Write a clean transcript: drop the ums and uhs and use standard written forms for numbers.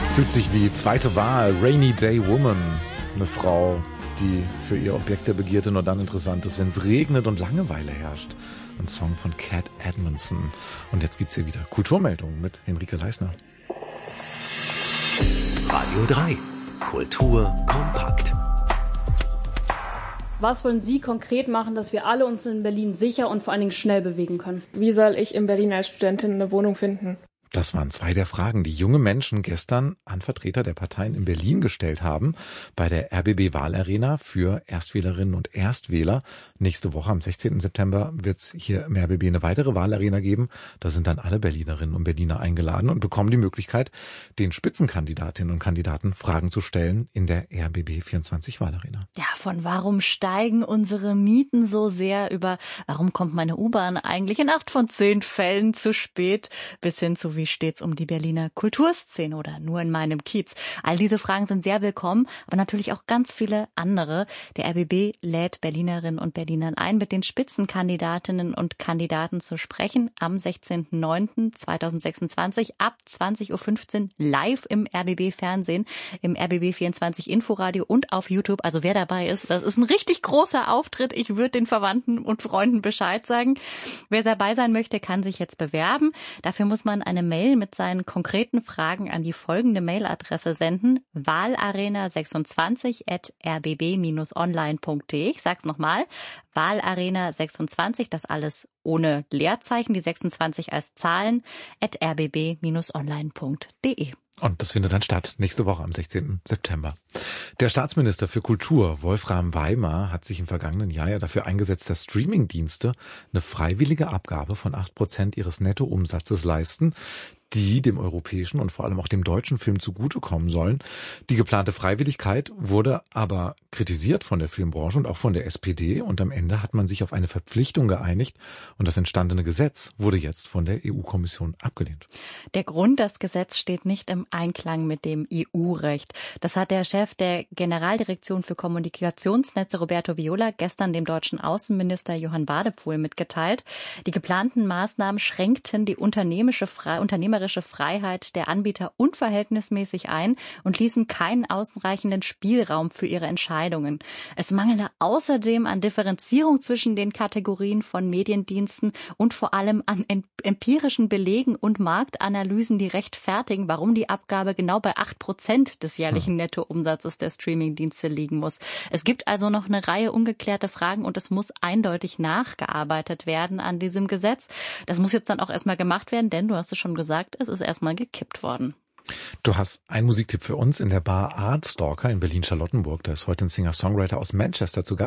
Fühlt sich wie zweite Wahl, Rainy Day Woman. Eine Frau, die für ihr Objekt der Begierde nur dann interessant ist, wenn es regnet und Langeweile herrscht. Ein Song von Cat Edmondson. Und jetzt gibt's hier wieder Kulturmeldungen mit Henrike Leisner. Radio 3. Kultur kompakt. Was wollen Sie konkret machen, dass wir alle uns in Berlin sicher und vor allen Dingen schnell bewegen können? Wie soll ich in Berlin als Studentin eine Wohnung finden? Das waren zwei der Fragen, die junge Menschen gestern an Vertreter der Parteien in Berlin gestellt haben, bei der RBB-Wahlarena für Erstwählerinnen und Erstwähler. Nächste Woche, am 16. September, wird es hier im RBB eine weitere Wahlarena geben. Da sind dann alle Berlinerinnen und Berliner eingeladen und bekommen die Möglichkeit, den Spitzenkandidatinnen und Kandidaten Fragen zu stellen in der RBB24-Wahlarena. Ja, von warum steigen unsere Mieten so sehr über warum kommt meine U-Bahn eigentlich in 8 von 10 Fällen zu spät, bis hin zu wie steht's um die Berliner Kulturszene oder nur in meinem Kiez. All diese Fragen sind sehr willkommen, aber natürlich auch ganz viele andere. Der RBB lädt Berlinerinnen und Berlinern ein, mit den Spitzenkandidatinnen und Kandidaten zu sprechen am 16.09.2026 ab 20.15 Uhr live im RBB-Fernsehen, im RBB24-Inforadio und auf YouTube. Also wer dabei ist, das ist ein richtig großer Auftritt. Ich würde den Verwandten und Freunden Bescheid sagen. Wer dabei sein möchte, kann sich jetzt bewerben. Dafür muss man eine Mail mit seinen konkreten Fragen an die folgende Mailadresse senden: wahlarena26@rbb-online.de. Ich sag's nochmal: wahlarena26, das alles ohne Leerzeichen, die 26 als Zahlen, @rbb-online.de. Und das findet dann statt nächste Woche am 16. September. Der Staatsminister für Kultur, Wolfram Weimar, hat sich im vergangenen Jahr ja dafür eingesetzt, dass Streamingdienste eine freiwillige Abgabe von 8% ihres Nettoumsatzes leisten, die dem europäischen und vor allem auch dem deutschen Film zugutekommen sollen. Die geplante Freiwilligkeit wurde aber kritisiert von der Filmbranche und auch von der SPD. Und am Ende hat man sich auf eine Verpflichtung geeinigt. Und das entstandene Gesetz wurde jetzt von der EU-Kommission abgelehnt. Der Grund, das Gesetz steht nicht im Einklang mit dem EU-Recht. Das hat der Chef der Generaldirektion für Kommunikationsnetze, Roberto Viola, gestern dem deutschen Außenminister Johann Wadephul mitgeteilt. Die geplanten Maßnahmen schränkten die unternehmerische Freiheit der Anbieter unverhältnismäßig ein und ließen keinen ausreichenden Spielraum für ihre Entscheidungen. Es mangele außerdem an Differenzierung zwischen den Kategorien von Mediendiensten und vor allem an empirischen Belegen und Marktanalysen, die rechtfertigen, warum die Abgabe genau bei 8% des jährlichen Nettoumsatzes der Streamingdienste liegen muss. Es gibt also noch eine Reihe ungeklärte Fragen und es muss eindeutig nachgearbeitet werden an diesem Gesetz. Das muss jetzt dann auch erstmal gemacht werden, denn du hast es schon gesagt, es ist erstmal gekippt worden. Du hast einen Musiktipp für uns in der Bar Artstalker in Berlin-Charlottenburg. Da ist heute ein Singer-Songwriter aus Manchester zu Gast.